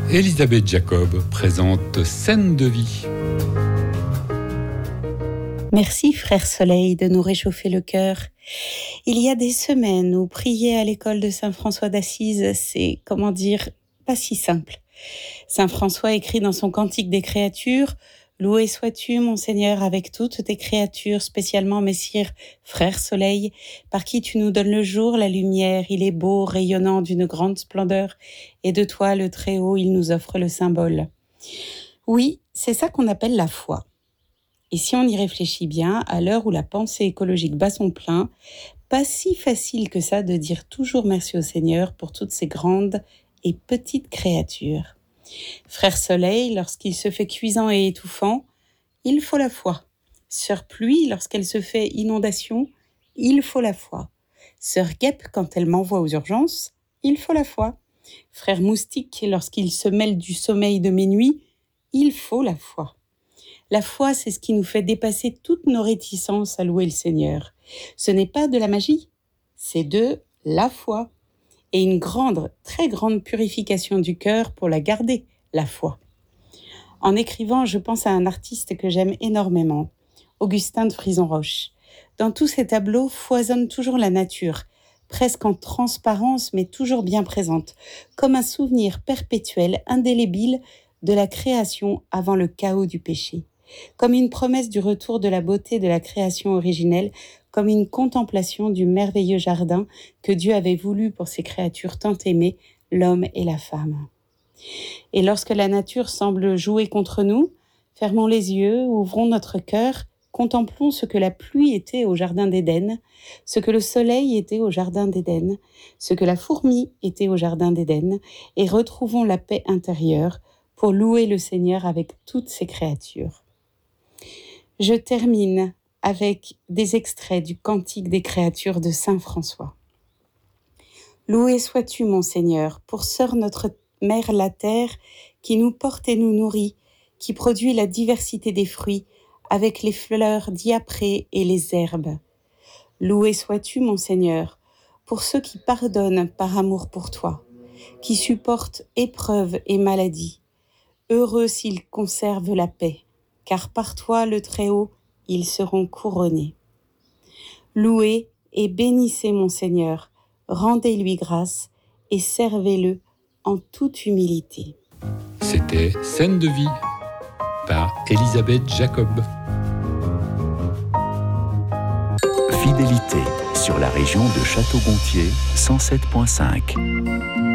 Elisabeth Jacob présente Scène de vie. Merci Frère Soleil de nous réchauffer le cœur. Il y a des semaines où prier à l'école de Saint François d'Assise, c'est, pas si simple. Saint François écrit dans son Cantique des créatures: « Loué sois-tu, mon Seigneur, avec toutes tes créatures, spécialement Messire, Frère Soleil, par qui tu nous donnes le jour, la lumière. Il est beau, rayonnant d'une grande splendeur, et de toi, le Très-Haut, il nous offre le symbole. » Oui, c'est ça qu'on appelle la foi. Et si on y réfléchit bien, à l'heure où la pensée écologique bat son plein, pas si facile que ça de dire toujours merci au Seigneur pour toutes ces grandes et petites créatures. Frère Soleil, lorsqu'il se fait cuisant et étouffant, il faut la foi. Sœur Pluie, lorsqu'elle se fait inondation, il faut la foi. Sœur Guêpe, quand elle m'envoie aux urgences, il faut la foi. Frère Moustique, lorsqu'il se mêle du sommeil de mes nuits, il faut la foi. La foi, c'est ce qui nous fait dépasser toutes nos réticences à louer le Seigneur. Ce n'est pas de la magie, c'est de la foi. Et une grande, très grande purification du cœur pour la garder, la foi. En écrivant, je pense à un artiste que j'aime énormément, Augustin de Frison-Roche. Dans tous ses tableaux foisonne toujours la nature, presque en transparence mais toujours bien présente, comme un souvenir perpétuel, indélébile de la création avant le chaos du péché. Comme une promesse du retour de la beauté de la création originelle, comme une contemplation du merveilleux jardin que Dieu avait voulu pour ses créatures tant aimées, l'homme et la femme. Et lorsque la nature semble jouer contre nous, fermons les yeux, ouvrons notre cœur, contemplons ce que la pluie était au jardin d'Éden, ce que le soleil était au jardin d'Éden, ce que la fourmi était au jardin d'Éden, et retrouvons la paix intérieure pour louer le Seigneur avec toutes ses créatures. Je termine avec des extraits du Cantique des créatures de Saint François. Loué sois-tu, mon Seigneur, pour sœur notre mère la terre, qui nous porte et nous nourrit, qui produit la diversité des fruits, avec les fleurs diaprées et les herbes. Loué sois-tu, mon Seigneur, pour ceux qui pardonnent par amour pour toi, qui supportent épreuves et maladies. Heureux s'ils conservent la paix, car par toi, le Très-Haut, ils seront couronnés. Louez et bénissez mon Seigneur, rendez-lui grâce et servez-le en toute humilité. C'était Scène de vie par Elisabeth Jacob. Fidélité sur la région de Château-Gontier 107.5.